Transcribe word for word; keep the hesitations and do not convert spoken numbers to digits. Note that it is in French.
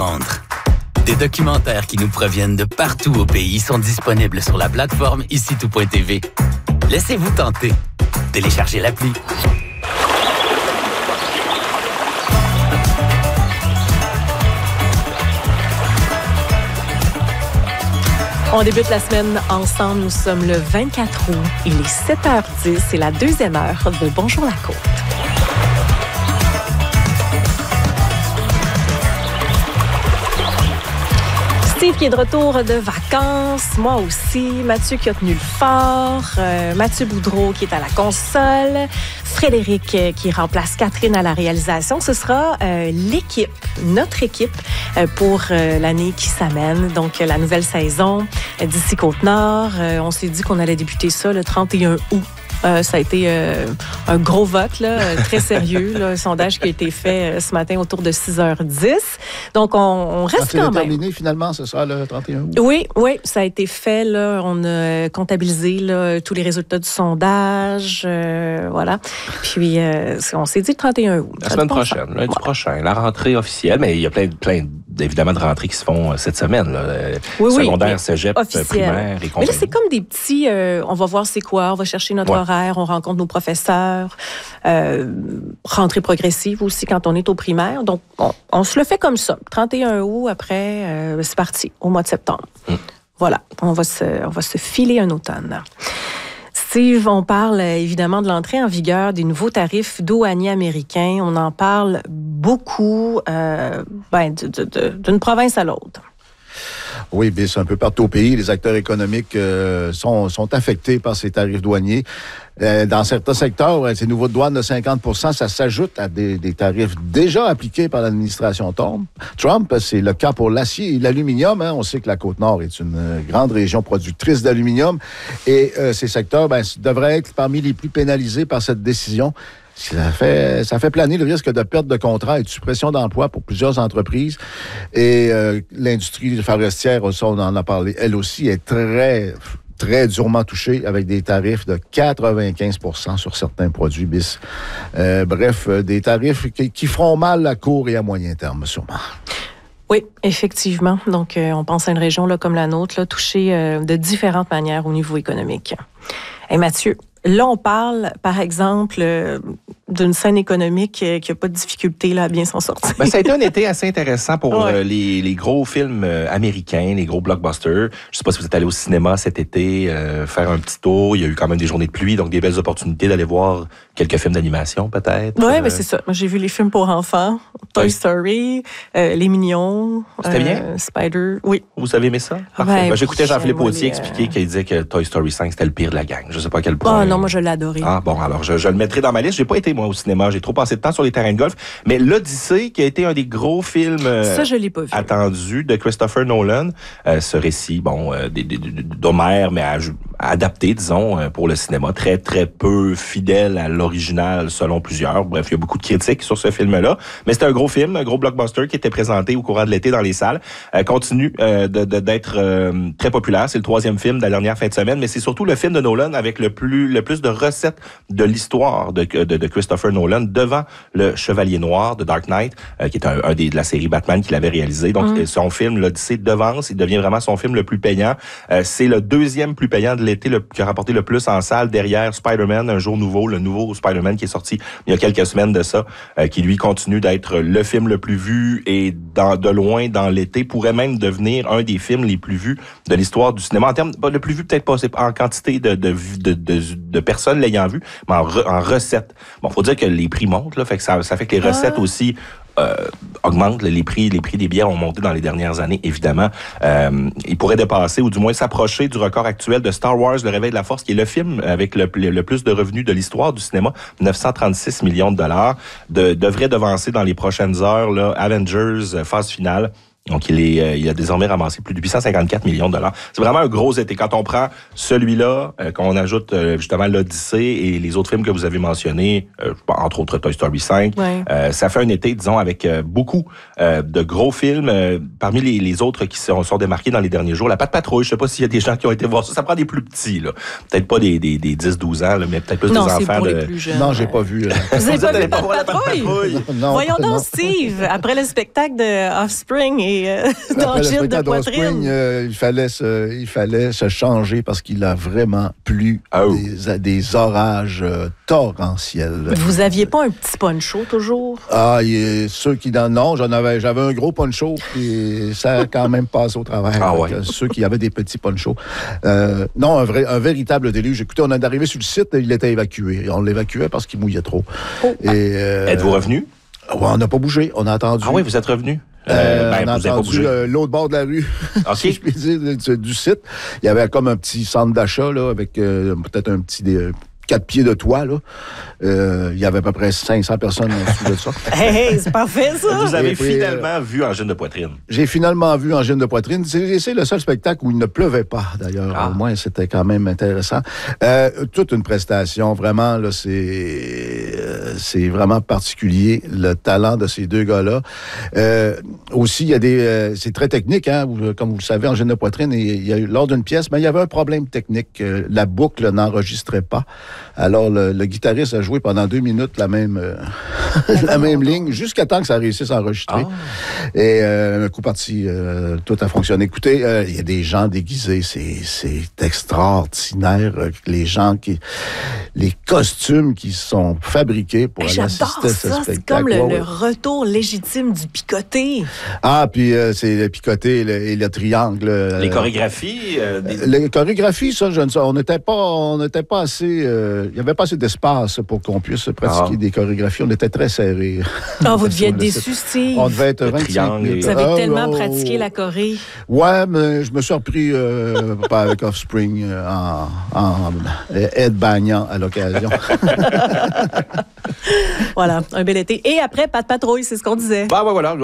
apprendre. Des documentaires qui nous proviennent de partout au pays sont disponibles sur la plateforme ici tout point t v. Laissez-vous tenter. Téléchargez l'appli. On débute la semaine ensemble. Nous sommes le vingt-quatre août. Il est sept heures dix. C'est la deuxième heure de Bonjour la Côte. Steve qui est de retour de vacances, moi aussi, Mathieu qui a tenu le fort, euh, Mathieu Boudreau qui est à la console, Frédéric euh, qui remplace Catherine à la réalisation. Ce sera euh, l'équipe, notre équipe euh, pour euh, l'année qui s'amène, donc euh, la nouvelle saison euh, d'ici Côte-Nord. Euh, on s'est dit qu'on allait débuter ça le trente et un août. Euh, ça a été euh, un gros vote, là, euh, très sérieux, là, un sondage qui a été fait euh, ce matin autour de six heures dix. Donc, on, on reste quand, quand même. terminé, finalement, ce sera le trente et un août. Oui, oui, ça a été fait. Là, on a comptabilisé là, tous les résultats du sondage. Euh, voilà. Puis, euh, on s'est dit le trente et un août. La semaine prochaine, lundi ouais. prochain, la rentrée officielle. Mais il y a plein, plein évidemment de rentrées qui se font cette semaine. Là. Oui, Secondaire, oui, cégep, officiel. Primaire et compagnie. Mais là, c'est comme des petits... Euh, on va voir c'est quoi, on va chercher notre ouais. horaire, on rencontre nos professeurs. Euh, rentrée progressive aussi quand on est au primaire. Donc, on, on se le fait comme ça. trente et un août, après, euh, c'est parti, au mois de septembre. Mm. Voilà, on va, se, on va se filer un automne. Steve, on parle évidemment de l'entrée en vigueur des nouveaux tarifs douaniers américains. On en parle beaucoup euh, ben, de, de, de, d'une province à l'autre. Oui, bien, c'est un peu partout au pays. Les acteurs économiques euh, sont, sont affectés par ces tarifs douaniers. Euh, dans certains secteurs, ouais, ces nouveaux douanes de cinquante pour cent, ça s'ajoute à des, des tarifs déjà appliqués par l'administration Trump. C'est le cas pour l'acier et l'aluminium. Hein. On sait que la Côte-Nord est une grande région productrice d'aluminium. Et euh, ces secteurs ben, devraient être parmi les plus pénalisés par cette décision. Ça fait, ça fait planer le risque de perte de contrats et de suppression d'emplois pour plusieurs entreprises. Et euh, l'industrie forestière, on en a parlé, elle aussi est très, très durement touchée avec des tarifs de quatre-vingt-quinze pour cent sur certains produits bis. Euh, bref, des tarifs qui, qui feront mal à court et à moyen terme, sûrement. Oui, effectivement. Donc, euh, on pense à une région là, comme la nôtre, là, touchée euh, de différentes manières au niveau économique. Et Mathieu, là, on parle, par exemple, euh, d'une scène économique euh, qui n'a pas de difficulté là, à bien s'en sortir. Ben, ça a été un été assez intéressant pour ouais. euh, les, les gros films euh, américains, les gros blockbusters. Je ne sais pas si vous êtes allé au cinéma cet été, euh, faire un petit tour. Il y a eu quand même des journées de pluie, donc des belles opportunités d'aller voir quelques films d'animation, peut-être. Oui, euh... mais c'est ça. Moi, j'ai vu les films pour enfants, Toy oui. Story, euh, Les Mignons. C'était euh, bien? Spider, oui. Vous avez aimé ça? Parfait. Ouais, ben, j'écoutais Jean-Philippe Autier euh... expliquer qu'il disait que Toy Story cinq, c'était le pire de la gang. Je ne sais pas à quel point. Ah oh, non, moi, je l'ai adoré. Ah bon, alors je, je le mettrai dans ma liste. J'ai pas été, moi, au cinéma. J'ai trop passé de temps sur les terrains de golf. Mais l'Odyssée, qui a été un des gros films euh, ça, je l'ai pas vu. attendus de Christopher Nolan, euh, ce récit, bon, euh, d'Homère, mais à, adapté, disons, euh, pour le cinéma, très, très peu fidèle à l'original, selon plusieurs. Bref, il y a beaucoup de critiques sur ce film-là. Mais c'est un gros film, un gros blockbuster qui était présenté au courant de l'été dans les salles. Euh, continue euh, de, de, d'être euh, très populaire. C'est le troisième film de la dernière fin de semaine, mais c'est surtout le film de Nolan avec le plus, le plus de recettes de l'histoire de, de, de Christopher Nolan devant le Chevalier Noir de Dark Knight, euh, qui est un, un des de la série Batman qu'il avait réalisé. Donc, mm. son film, l'Odyssée, devance. Il devient vraiment son film le plus payant. Euh, c'est le deuxième plus payant de l'été, le, qui a rapporté le plus en salle, derrière Spider-Man, Un jour nouveau, le nouveau Spider-Man qui est sorti il y a quelques semaines de ça, euh, qui lui continue d'être le film le plus vu et dans, de loin dans l'été, pourrait même devenir un des films les plus vus de l'histoire du cinéma. En termes, le plus vu peut-être pas en quantité de, de, de, de, de personnes l'ayant vu, mais en, re, en recettes. Bon, faut dire que les prix montent, là, fait que ça, ça fait que les recettes ah. aussi euh, augmentent. Les prix, les prix des billets ont monté dans les dernières années, évidemment. Euh, il pourrait dépasser, ou du moins s'approcher du record actuel de Star Wars, Le Réveil de la Force, qui est le film avec le, le, le plus de revenus de l'histoire du cinéma, neuf cent trente-six millions de dollars, de, devrait devancer dans les prochaines heures là, Avengers, phase finale. Donc, il, est, euh, il a désormais ramassé plus de huit cent cinquante-quatre millions de dollars. C'est vraiment un gros été. Quand on prend celui-là, euh, qu'on ajoute euh, justement l'Odyssée et les autres films que vous avez mentionnés, euh, entre autres Toy Story cinq, ouais. euh, ça fait un été, disons, avec euh, beaucoup euh, de gros films. Euh, parmi les, les autres qui sont, sont démarqués dans les derniers jours, La Patte Patrouille, je sais pas s'il y a des gens qui ont été voir ça. Ça prend des plus petits, là. Peut-être pas des, des, des dix douze ans, là, mais peut-être plus non, des enfants pour de... les plus jeunes, non, j'ai pas vu. Là. Vous avez pas vu La Patte Patrouille? Non, Voyons non. donc, Steve, après le spectacle de Offspring et et euh, d'angine de poitrine. Euh, il, fallait se, il fallait se changer parce qu'il a vraiment plu oh. des, des orages euh, torrentiels. Vous aviez pas un petit poncho toujours? Ah, il, ceux qui dans non, j'en avais, j'avais un gros poncho et ça a quand même passé au travers. Ah ouais. Ceux qui avaient des petits ponchos. Euh, non, un, vrai, un véritable déluge. Écoutez, on est arrivé sur le site, il était évacué. On l'évacuait parce qu'il mouillait trop. Oh. Et, euh, Êtes-vous revenu? Ouais, on n'a pas bougé. On a attendu. Ah oui, vous êtes revenu? Euh, euh, ben, on a vous entendu euh, l'autre bord de la rue, okay. si je puis dire, du, du site. Il y avait comme un petit centre d'achat là, avec euh, peut-être un petit... Des, quatre pieds de toit, là. Euh, il y avait à peu près cinq cents personnes en dessous de ça. Hey, hey, c'est parfait, ça! Vous avez puis, finalement euh, vu Angine de poitrine. J'ai finalement vu Angine de poitrine. C'est, c'est le seul spectacle où il ne pleuvait pas, d'ailleurs. Ah. Au moins, c'était quand même intéressant. Euh, toute une prestation, vraiment, là, c'est, euh, c'est vraiment particulier, le talent de ces deux gars-là. Euh, aussi, il y a des... Euh, c'est très technique, hein, comme vous le savez, Angine de poitrine, et, il y a eu, lors d'une pièce, mais il y avait un problème technique. Euh, la boucle n'enregistrait pas. Alors, le, le guitariste a joué pendant deux minutes la même, euh, la même ligne, jusqu'à temps que ça réussisse à enregistrer. Ah. Et euh, un coup parti, euh, tout a fonctionné. Écoutez, il euh, y a des gens déguisés, c'est, c'est extraordinaire. Les gens qui... Les costumes qui sont fabriqués pour aller assister à ce ça, spectacle. C'est comme le, ouais, ouais. le retour légitime du picoté. Ah, puis euh, c'est le picoté et le, et le triangle. Euh, les chorégraphies? Euh, des... Les chorégraphies, ça, je ne sais, on n'était pas, on n'était pas assez... Euh, il n'y avait pas assez d'espace pour qu'on puisse pratiquer ah. des chorégraphies. On était très serrés. Ah, vous deviez être déçus, Steve. On devait être vingt-cinq mille. Vous avez ah, tellement oh, pratiqué la choré. Ouais, mais je me suis repris euh, pas avec Offspring euh, en, en headbangant à l'occasion. Voilà, un bel été. Et après, pas de patrouille, c'est ce qu'on disait. Bah, ouais, voilà.